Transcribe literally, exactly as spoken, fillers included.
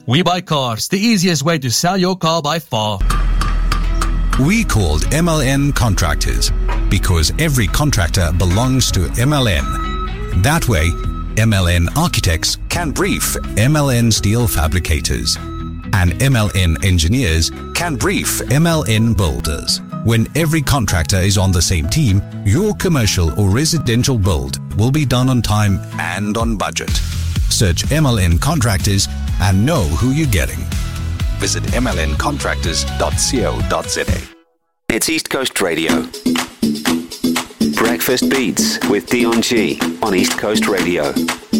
We Buy Cars, the easiest way to sell your car by far. We called M L N Contractors because every contractor belongs to M L N. That way, M L N architects can brief M L N steel fabricators, and M L N engineers can brief M L N builders. When every contractor is on the same team, your commercial or residential build will be done on time and on budget. Search M L N Contractors and know who you're getting. Visit m l n contractors dot co dot z a. It's East Coast Radio. Breakfast Beats with Dion G on East Coast Radio.